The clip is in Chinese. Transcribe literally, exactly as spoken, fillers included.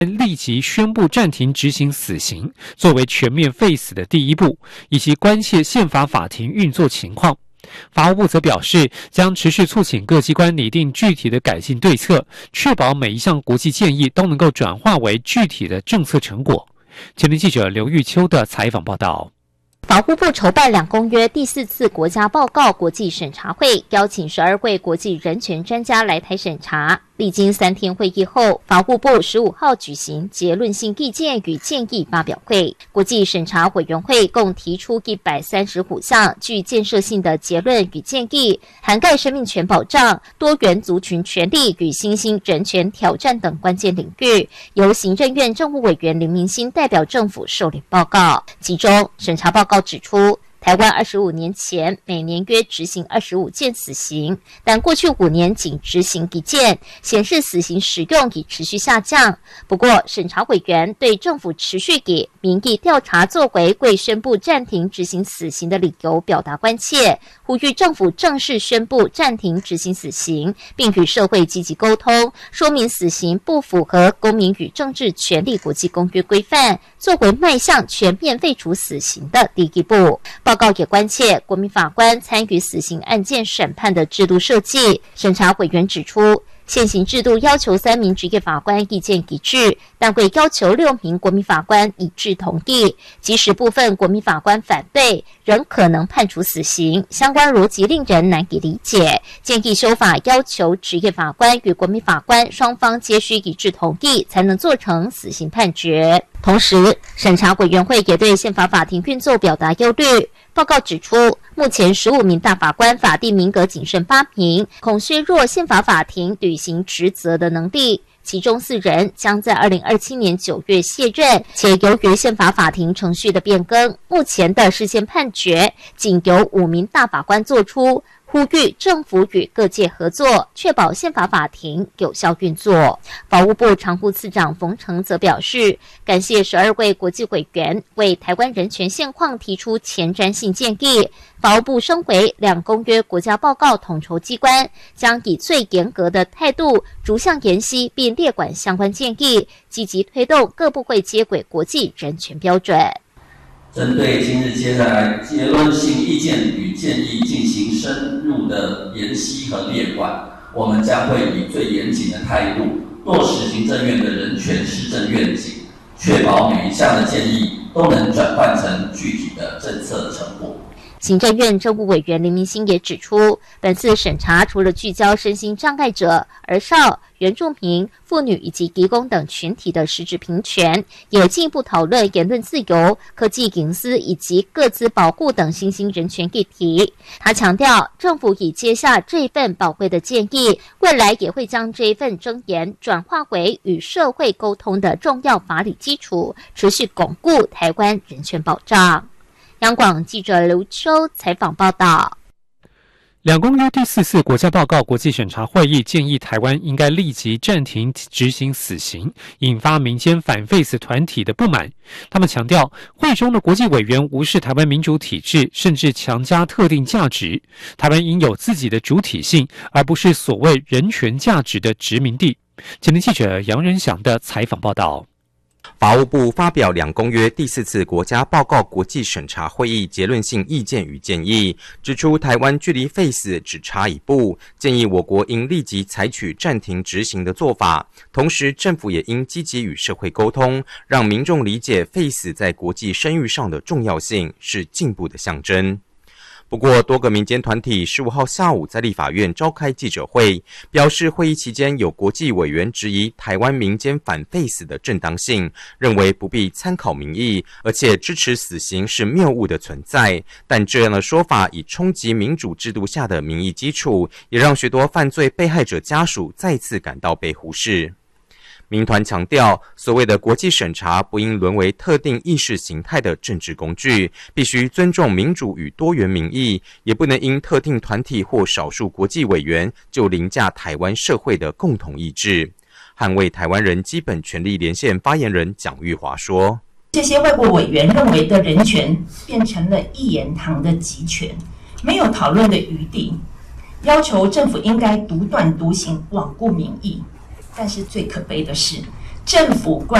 立即宣布暂停执行死刑，作为全面废死的第一步，以及关切宪法法庭运作情况。法务部则表示，将持续促请各机关拟定具体的改进对策，确保每一项国际建议都能够转化为具体的政策成果。前天记者刘玉秋的采访报道。 法务部筹办两公约第四次国家报告国际审查会，邀请十二位国际人权专家来台审查。历经三天会议后，法务部十五号举行结论性意见与建议发表会。国际审查委员会共提出一百三十五项具建设性的结论与建议，涵盖生命权保障、多元族群权利与新兴人权挑战等关键领域，由行政院政务委员林明昕代表政府受理报告。其中，审查报告指出，台湾二十五年前每年约执行二十五件死刑，但过去五年仅执行一件，显示死刑使用已持续下降。不过，审查委员对政府持续以民意调查作为未宣布暂停执行死刑的理由表达关切，呼吁政府正式宣布暂停执行死刑，并与社会积极沟通，说明死刑不符合《公民与政治权利国际公约》规范，作为迈向全面废除死刑的第一步。报告也关切国民法官参与死刑案件审判的制度设计。审查委员指出，现行制度要求三名职业法官意见一致，但会要求六名国民法官一致同意，即使部分国民法官反对，仍可能判处死刑，相关逻辑令人难以理解。建议修法要求职业法官与国民法官双方皆需一致同意，才能做成死刑判决。同时，审查委员会也对宪法法庭运作表达忧虑。报告指出，目前十五名大法官法定名额仅剩八名，恐削弱宪法法庭履行职责的能力。其中四人将在二零二七年九月卸任，且由于宪法法庭程序的变更，目前的释宪判决仅由五名大法官作出。呼吁政府与各界合作，确保宪法法庭有效运作。法务部常务次长冯成则表示，感谢十二位国际委员为台湾人权现况提出前瞻性建议。法务部身为两公约国家报告统筹机关，将以最严格的态度逐项研析并列管相关建议，积极推动各部会接轨国际人权标准。 针对今日接下来结论性意见与建议进行深入的研析和列管，我们将会以最严谨的态度落实行政院的人权施政愿景，确保每一项的建议都能转换成具体的政策成果。 行政院政务委员林明昕也指出，本次审查除了聚焦身心障碍者、儿少、原住民、妇女以及移工等群体的实质平权，也进一步讨论言论自由、科技隐私以及个资保护等新兴人权议题。他强调，政府已接下这份宝贵的建议，未来也会将这一份箴言转化为与社会沟通的重要法理基础，持续巩固台湾人权保障。央广记者刘秋采访报道。 两公约第四次国家报告国际审查会议建议台湾应该立即暂停执行死刑，引发民间反废死团体的不满。他们强调，会中的国际委员无视台湾民主体制，甚至强加特定价值。台湾应有自己的主体性，而不是所谓人权价值的殖民地。前天记者杨仁祥的采访报道。 法务部发表两公约第四次国家报告国际审查会议结论性意见与建议，指出台湾距离废死只差一步，建议我国应立即采取暂停执行的做法，同时政府也应积极与社会沟通，让民众理解废死在国际声誉上的重要性，是进步的象征。不过，多个民间团体十五号下午在立法院召开记者会，表示会议期间有国际委员质疑台湾民间反废死的正当性，认为不必参考民意，而且支持死刑是谬误的存在。但这样的说法已冲击民主制度下的民意基础，也让许多犯罪被害者家属再次感到被忽视。民团强调，所谓的国际审查不应沦为特定意识形态的政治工具，必须尊重民主与多元民意，也不能因特定团体或少数国际委员就凌驾台湾社会的共同意志。捍卫台湾人基本权利连线发言人蒋玉华说， 这些外国委员认为的人权变成了一言堂的集权，没有讨论的余地，要求政府应该独断独行，罔顾民意。但是最可悲的是， 政府